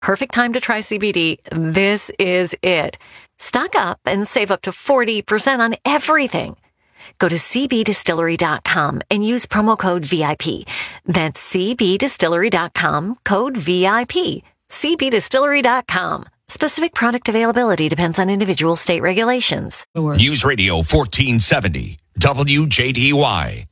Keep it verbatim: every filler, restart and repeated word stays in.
Perfect time to try C B D. This is it. Stock up and save up to forty percent on everything. Go to c b distillery dot com and use promo code V I P. That's c b distillery dot com, code V I P. c b distillery dot com. Specific product availability depends on individual state regulations. News Radio fourteen seventy, W J D Y.